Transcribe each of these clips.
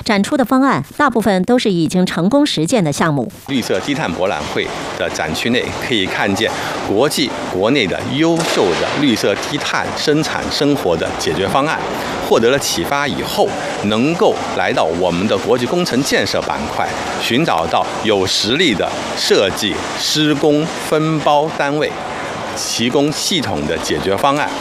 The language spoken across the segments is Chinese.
展出的方案大部分都是已经成功实践的项目。 绿色低碳博览会的展区内可以看见国际、国内的优秀的绿色低碳生产生活的解决方案，获得了启发以后，能够来到我们的国际工程建设板块，寻找到有实力的设计、施工、分包单位，提供系统的解决方案。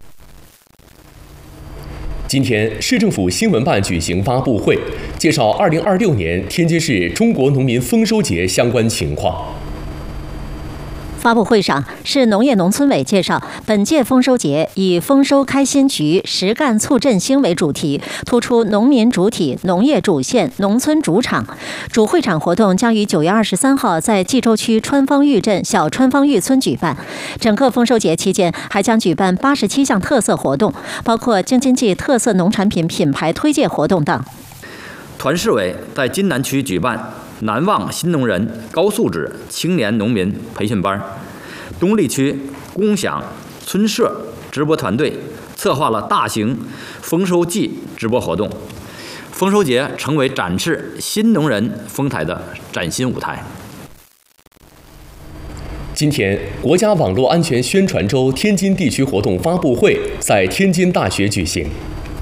今天，市政府新闻办举行发布会，介绍2026年天津市中国农民丰收节相关情况。 发布会上，市农业农村委介绍，本届丰收节以“丰收开新局，实干促振兴”为主题，突出农民主体、农业主线、农村主场。主会场活动将于9月23号在冀州区川方峪镇小川方峪村举办。整个丰收节期间，还将举办87项特色活动，包括京津冀特色农产品品牌推介活动等。 团市委在津南区举办南望新农人高素质青年农民培训班，东丽区共享村社直播团队策划了大型丰收季直播活动，丰收节成为展示新农人风采的崭新舞台。 今天，国家网络安全宣传周天津地区活动发布会在天津大学举行。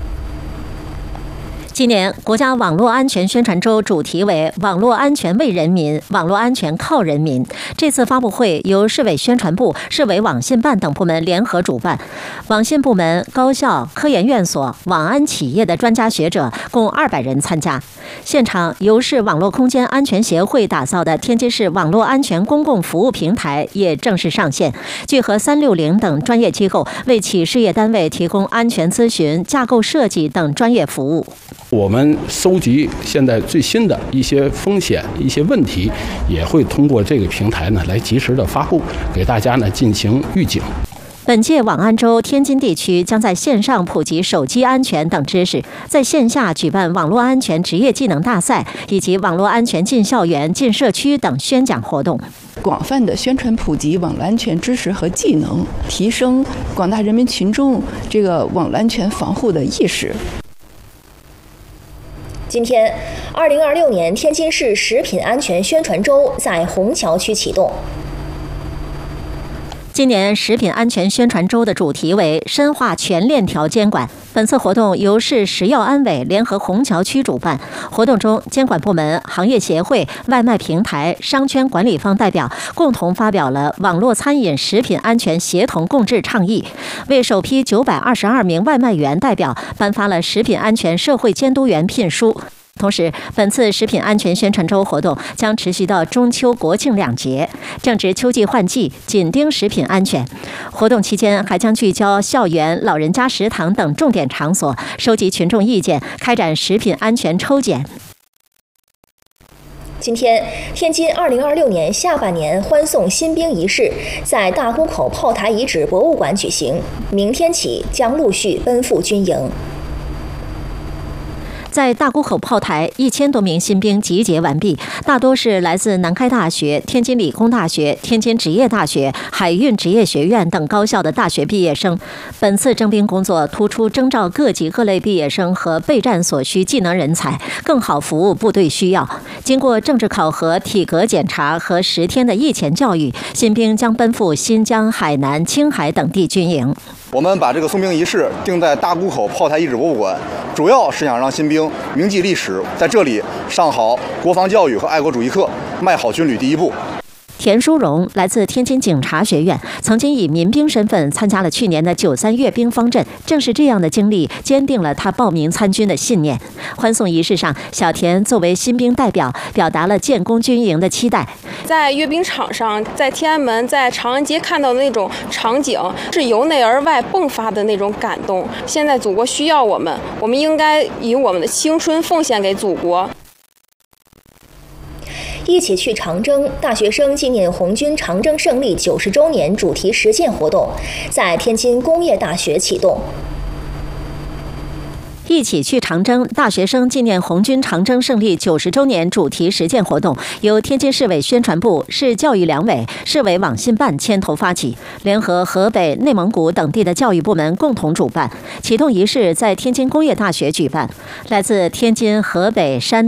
今年国家网络安全宣传周主题为“网络安全为人民，网络安全靠人民”。这次发布会由市委宣传部、市委网信办等部门联合主办，网信部门、高校、科研院所、网安企业的专家学者共200人参加。现场由市网络空间安全协会打造的天津市网络安全公共服务平台也正式上线，聚合360等专业机构为企事业单位提供安全咨询、架构设计等专业服务。 我们收集现在最新的一些风险、一些问题，也会通过这个平台呢来及时的发布，给大家呢进行预警。 本届网安周，天津地区将在线上普及手机安全等知识，在线下举办网络安全职业技能大赛以及网络安全进校园、进社区等宣讲活动， 广泛的宣传普及网络安全知识和技能，提升广大人民群众这个网络安全防护的意识。 今天，2026年天津市食品安全宣传周在虹桥区启动。 今年食品安全宣传周的主题为深化全链条监管。本次活动由市食药安委联合虹桥区主办。活动中，监管部门、行业协会、外卖平台、商圈管理方代表共同发表了网络餐饮食品安全协同共治倡议，为首批922名外卖员代表颁发了食品安全社会监督员聘书。同时，本次食品安全宣传周活动将持续到中秋、国庆2节，正值秋季换季，紧盯食品安全。活动期间还将聚焦校园、老人家食堂等重点场所，收集群众意见，开展食品安全抽检。 今天，天津2026年下半年欢送新兵仪式在大沽口炮台遗址博物馆举行，明天起将陆续奔赴军营。 在大沽口炮台，1000多名新兵集结完毕，大多是来自南开大学、天津理工大学、天津职业大学、海运职业学院等高校的大学毕业生。本次征兵工作突出征召各级各类毕业生和备战所需技能人才，更好服务部队需要。经过政治考核、体格检查和10天的役前教育，新兵将奔赴新疆、海南、青海等地军营。 我们把这个送兵仪式定在大沽口炮台遗址博物馆，主要是想让新兵铭记历史，在这里上好国防教育和爱国主义课，迈好军旅第一步。 田淑荣来自天津警察学院，曾经以民兵身份参加了去年的93阅兵方阵。正是这样的经历，坚定了他报名参军的信念。欢送仪式上，小田作为新兵代表，表达了建功军营的期待。 在阅兵场上，在天安门、在长安街看到的那种场景，是由内而外迸发的那种感动。现在祖国需要我们，我们应该以我们的青春奉献给祖国。 一起去长征大学生纪念红军长征胜利90周年主题实践活动在天津工业大学启动。 一起去长征大学生纪念红军长征胜利90周年主题实践活动由天津市委宣传部、市教育两委、市委网信办牵头发起，联合河北、内蒙古等地的教育部门共同主办。启动仪式在天津工业大学举办，来自天津、河北、山